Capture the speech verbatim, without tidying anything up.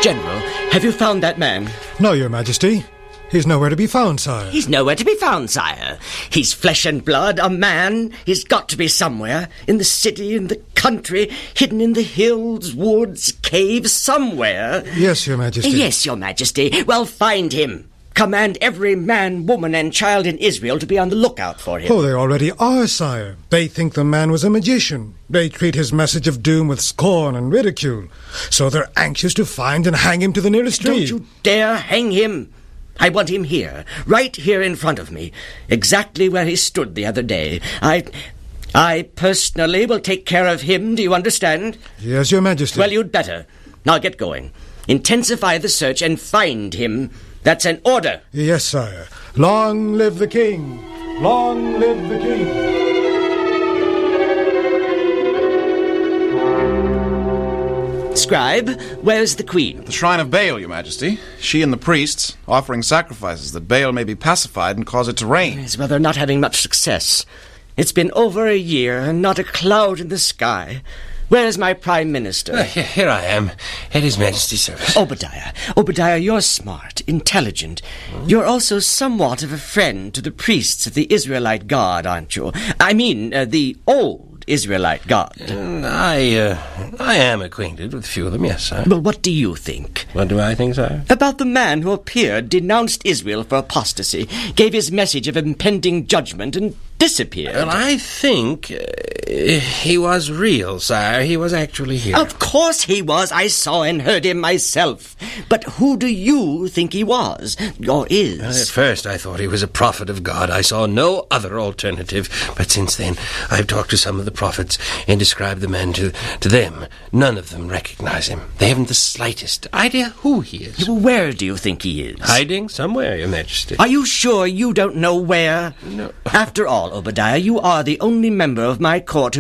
General, have you found that man? No, Your Majesty. He's nowhere to be found, sire. He's nowhere to be found, sire. He's flesh and blood, a man. He's got to be somewhere. In the city, in the country, hidden in the hills, woods, caves, somewhere. Yes, Your Majesty. Yes, Your Majesty. Well, find him. Command every man, woman, and child in Israel to be on the lookout for him. Oh, they already are, sire. They think the man was a magician. They treat his message of doom with scorn and ridicule. So they're anxious to find and hang him to the nearest tree. Don't you dare hang him. I want him here, right here in front of me, exactly where he stood the other day. I... I personally will take care of him, do you understand? Yes, Your Majesty. Well, you'd better. Now get going. Intensify the search and find him. That's an order. Yes, sire. Long live the king! Long live the king! Scribe, where's the queen? The shrine of Baal, Your Majesty. She and the priests, offering sacrifices that Baal may be pacified and cause it to rain. Yes, well, they're not having much success. It's been over a year and not a cloud in the sky. Where's my Prime Minister? Uh, here I am, at His Majesty's service. Obadiah. Obadiah, you're smart, intelligent. Hmm? You're also somewhat of a friend to the priests of the Israelite God, aren't you? I mean, uh, the old Israelite God. Uh, I, uh, I am acquainted with a few of them, yes, sir. Well, what do you think? What do I think, sir? About the man who appeared, denounced Israel for apostasy, gave his message of impending judgment, and disappeared. Well, I think uh, he was real, sire. He was actually here. Of course he was. I saw and heard him myself. But who do you think he was, or is? Well, at first I thought he was a prophet of God. I saw no other alternative. But since then, I've talked to some of the prophets and described the man to, to them. None of them recognize him. They haven't the slightest idea who he is. Where do you think he is? Hiding somewhere, Your Majesty. Are you sure you don't know where? No. After all, Obadiah, you are the only member of my court who